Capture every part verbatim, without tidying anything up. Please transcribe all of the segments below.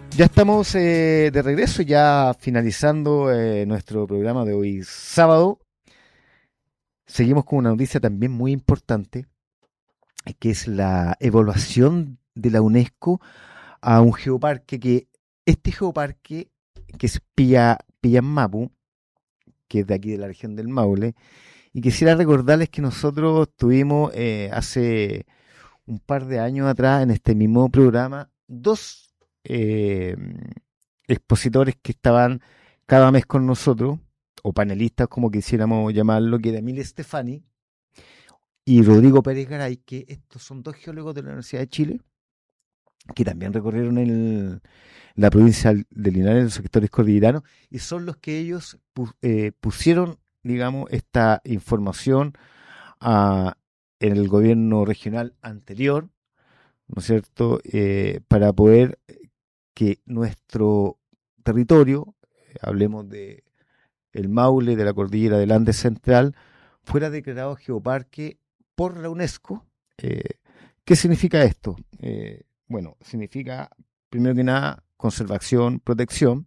Ya estamos eh, de regreso, ya finalizando eh, nuestro programa de hoy sábado. Seguimos con una noticia también muy importante, que es la evaluación de la UNESCO a un geoparque, que este geoparque, que es Pilla, Pillanmapu, que es de aquí de la región del Maule, y quisiera recordarles que nosotros tuvimos eh, hace un par de años atrás en este mismo programa dos eh, expositores que estaban cada mes con nosotros, o panelistas como quisiéramos llamarlo, que era Emilio Stefani y Rodrigo Pérez Garay, que estos son dos geólogos de la Universidad de Chile, que también recorrieron el, la provincia de Linares, los sectores cordilleranos, y son los que ellos pu- eh, pusieron, digamos, esta información a, en el gobierno regional anterior, ¿no es cierto?, eh, para poder que nuestro territorio, eh, hablemos de el Maule, de la cordillera del Andes Central, fuera declarado geoparque por la UNESCO. Eh, ¿Qué significa esto? Eh, bueno, significa, primero que nada, conservación, protección.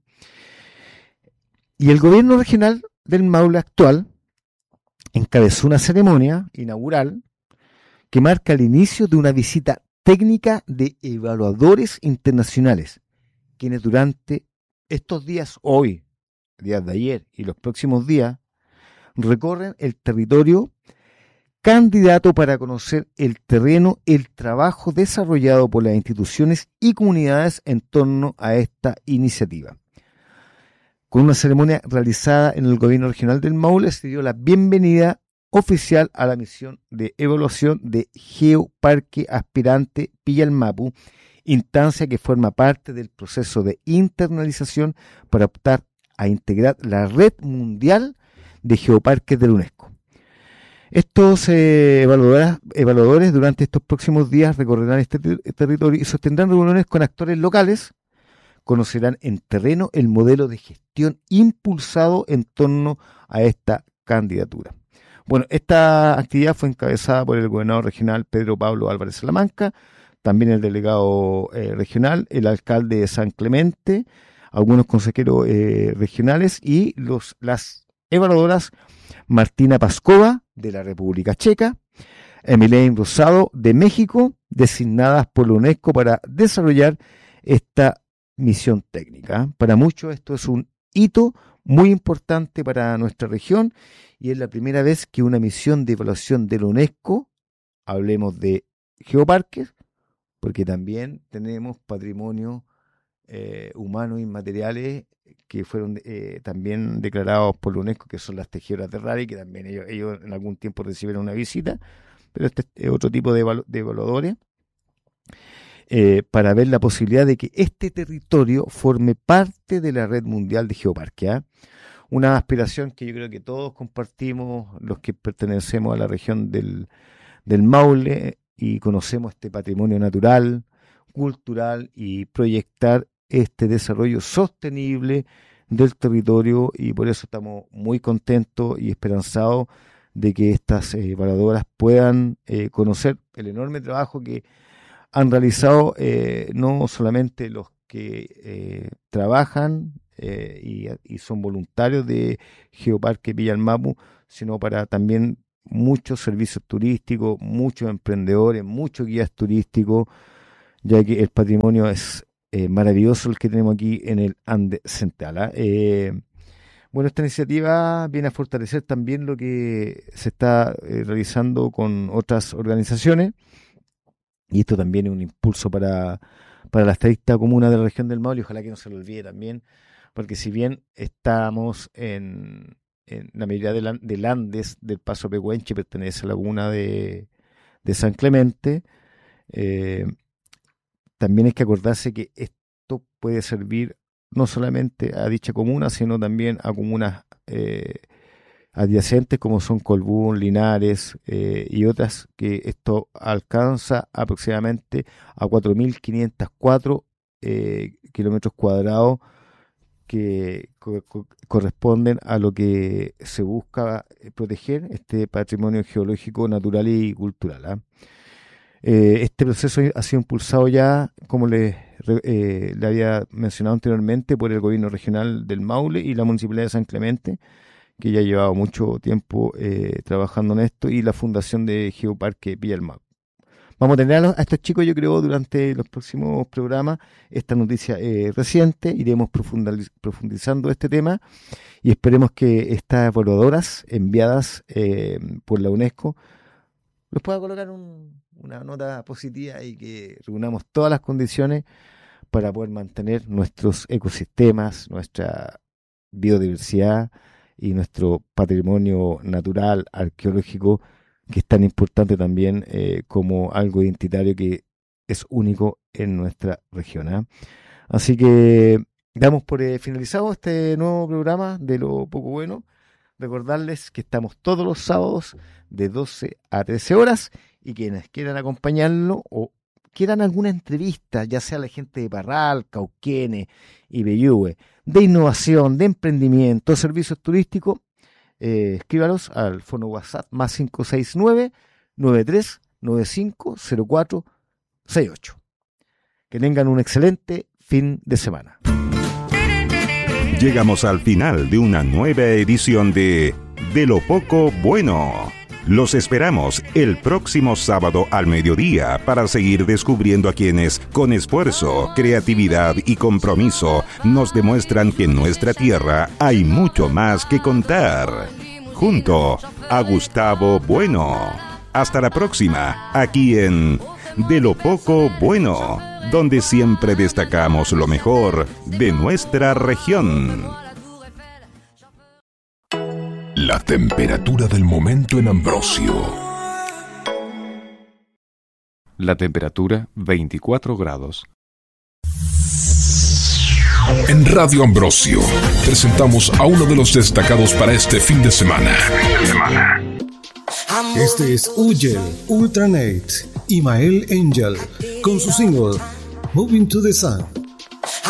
Y el gobierno regional del Maule actual encabezó una ceremonia inaugural que marca el inicio de una visita técnica de evaluadores internacionales, quienes durante estos días, hoy, días de ayer y los próximos días, recorren el territorio candidato para conocer el terreno, el trabajo desarrollado por las instituciones y comunidades en torno a esta iniciativa. Con una ceremonia realizada en el gobierno regional del Maule, se dio la bienvenida oficial a la misión de evaluación de Geoparque Aspirante Pillanmapu, instancia que forma parte del proceso de internalización para optar a integrar la red mundial de geoparques de la UNESCO. Estos eh, evaluadores, evaluadores durante estos próximos días recorrerán este ter- territorio y sostendrán reuniones con actores locales, conocerán en terreno el modelo de gestión impulsado en torno a esta candidatura. Bueno, esta actividad fue encabezada por el gobernador regional Pedro Pablo Álvarez Salamanca, también el delegado eh, regional, el alcalde de San Clemente, algunos consejeros eh, regionales y los, las evaluadoras Martina Pascova, de la República Checa, Emilene Rosado, de México, designadas por la UNESCO para desarrollar esta misión técnica. Para muchos esto es un hito muy importante para nuestra región y es la primera vez que una misión de evaluación de la UNESCO, hablemos de geoparques, porque también tenemos patrimonio eh, humanos inmateriales que fueron eh, también declarados por la UNESCO, que son las tejedoras de Rari, que también ellos, ellos en algún tiempo recibieron una visita, pero este es otro tipo de, evalu- de evaluadores, eh, para ver la posibilidad de que este territorio forme parte de la red mundial de geoparque. ¿eh? Una aspiración que yo creo que todos compartimos, los que pertenecemos a la región del, del Maule y conocemos este patrimonio natural, cultural y proyectar este desarrollo sostenible del territorio, y por eso estamos muy contentos y esperanzados de que estas eh, evaluadoras puedan eh, conocer el enorme trabajo que han realizado eh, no solamente los que eh, trabajan eh, y, y son voluntarios de Geoparque Pillanmapu, sino para también muchos servicios turísticos, muchos emprendedores, muchos guías turísticos, ya que el patrimonio es eh, maravilloso el que tenemos aquí en el Ande Central. ¿ah? Eh, bueno, esta iniciativa viene a fortalecer también lo que se está eh, realizando con otras organizaciones, y esto también es un impulso para, para la estadista comuna de la región del Maule, y ojalá que no se lo olvide también, porque si bien estamos en, en la mayoría del, del Andes del Paso Pehuenche, pertenece a la comuna de, de San Clemente, eh, también hay que acordarse que esto puede servir no solamente a dicha comuna, sino también a comunas eh, adyacentes como son Colbún, Linares eh, y otras, que esto alcanza aproximadamente a cuatro mil quinientos cuatro eh, kilómetros cuadrados que co co corresponden a lo que se busca proteger, este patrimonio geológico, natural y cultural. ¿ah? Eh, este proceso ha sido impulsado ya, como les eh, le había mencionado anteriormente, por el gobierno regional del Maule y la municipalidad de San Clemente, que ya ha llevado mucho tiempo eh, trabajando en esto, y la fundación de Geoparque Villa del Mar. Vamos a tener a, los, a estos chicos, yo creo, durante los próximos programas, esta noticia eh, reciente, iremos profundizando este tema, y esperemos que estas evaluadoras enviadas eh, por la UNESCO les pueda colocar un, una nota positiva y que reunamos todas las condiciones para poder mantener nuestros ecosistemas, nuestra biodiversidad y nuestro patrimonio natural, arqueológico, que es tan importante también eh, como algo identitario que es único en nuestra región, ¿eh? Así que damos por eh, finalizado este nuevo programa de Lo Poco Bueno. Recordarles que estamos todos los sábados de doce a trece horas, y quienes quieran acompañarlo o quieran alguna entrevista, ya sea la gente de Parral, Cauquenes y Bellúe, de innovación, de emprendimiento, servicios turísticos, eh, escríbalos al fono WhatsApp más cinco seis nueve, nueve tres nueve cinco cero cuatro seis ocho. Que tengan un excelente fin de semana. Llegamos al final de una nueva edición de De lo Poco Bueno. Los esperamos el próximo sábado al mediodía para seguir descubriendo a quienes, con esfuerzo, creatividad y compromiso, nos demuestran que en nuestra tierra hay mucho más que contar. Junto a Gustavo Bueno. Hasta la próxima, aquí en De lo Poco Bueno, donde siempre destacamos lo mejor de nuestra región. La temperatura del momento en Ambrosio. La temperatura veinticuatro grados. En Radio Ambrosio presentamos a uno de los destacados para este fin de semana. Este es Ugel Ultranate, Imael Angel, con su single Moving to the Sun.